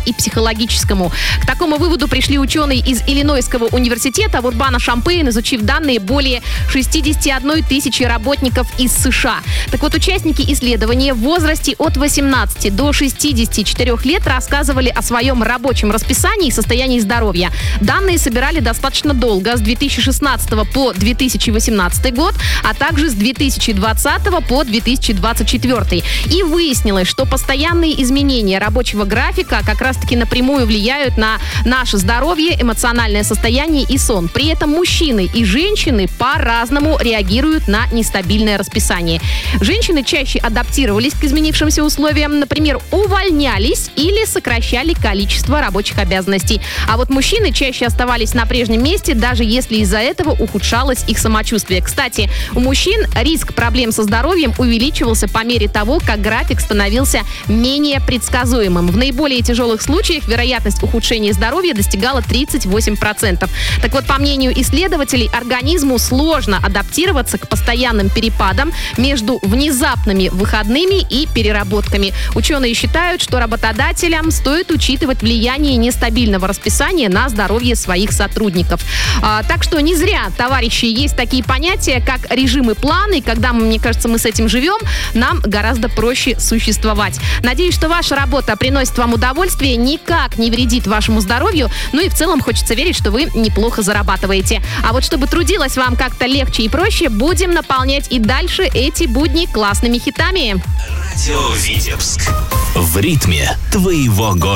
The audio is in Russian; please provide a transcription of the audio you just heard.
и психологическому. К такому выводу пришли ученые из Иллинойского университета в Урбано-Шампейн, изучив данные более 61 тысячи работников из США. Так вот, участники исследования в возрасте от 18 до 64 лет рассказывали о своем рабочем расписании и состоянии здоровья. Данные собирали достаточно долго, с 2016 по 2018 год, а также с 2020 по 2024. И выяснилось, что постоянные изменения рабочего графика как раз-таки напрямую влияют на наше здоровье, эмоциональное состояние и сон. При этом мужчины и женщины по-разному реагируют на нестабильное расписание. Женщины чаще адаптировались к изменившимся условиям, например, увольнялись или сокращали количество рабочих обязанностей. А вот мужчины чаще оставались на прежнем месте, даже если из-за этого ухудшалось их самочувствие. Кстати, у мужчин риск проблем со здоровьем увеличивался по мере того, как график становился менее предсказуемым. В наиболее тяжелых случаях вероятность ухудшения здоровья достигала 38%. Так вот, по мнению исследователей, организму сложно адаптироваться к постоянным перепадам между внезапными выходными и переработками. Ученые считают, что работодателям стоит учитывать влияние нестабильного расписания на здоровье своих сотрудников. Так что не зря, товарищи, есть такие понятия, как режим и план, и когда, мне кажется, мы с этим живем, нам гораздо проще существовать. Надеюсь, что ваша работа приносит вам удовольствие, никак не вредит вашему здоровью, ну и в целом хочется верить, что вы неплохо зарабатываете. А вот чтобы трудилось вам как-то легче и проще, будем наполнять и дальше эти будни классными хитами. Радио Витебск. В ритме твоего города.